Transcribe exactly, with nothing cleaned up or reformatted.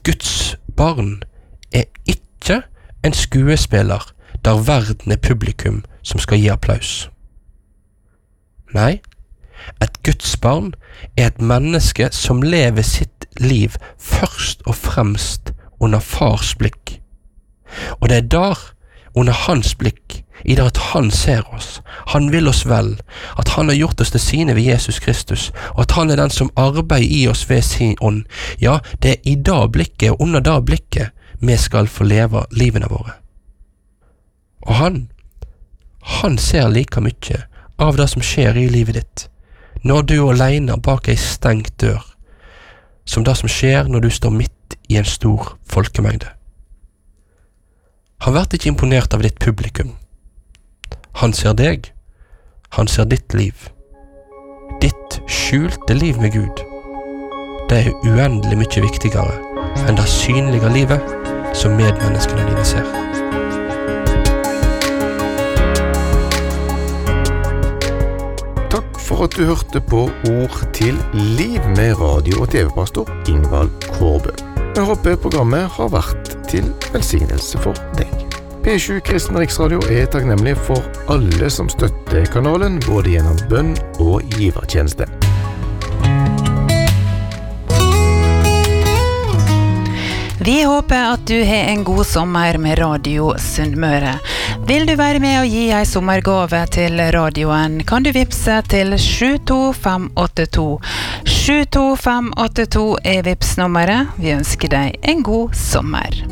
Guds barn er ikke en skuespiller der verden er publikum som skal gi applaus. Nei, et Guds barn er et menneske som lever sitt liv først og fremst under fars blikk. Og det er der, under hans blikk, i det at han ser oss, han vil oss vel, at han har gjort oss til sine ved Jesus Kristus, og at han er den som arbeider i oss ved sin ånd. Ja, det er i det blikket og under det blikket vi skal få leve livene våre. Og han, han ser like mye av det som skjer i livet ditt, når du er alene bak ei stengt dør, som det som skjer når du står midt i en stor folkemengde. Han blir ikke imponert av ditt publikum. Han ser deg. Han ser ditt liv. Ditt skjulte liv med Gud. Det er uendelig mye viktigere enn det synlige livet som medmenneskene dine ser. Takk for at du hørte på Ord til liv med radio- og tv-pastor Ingvald Kårbø. Jeg håper programmet har vært til velsignelse for deg. P sju Kristen Riksradio er takknemlig for alle som støtter kanalen, både gjennom bønn og givertjeneste. Vi håper at du har en god sommer med Radio Sunnmøre. Vil du være med og gi en sommergave til radioen, kan du vipse til sju to fem åtte to. sju to fem åtte to er vipsnummeret. Vi ønsker deg en god sommer.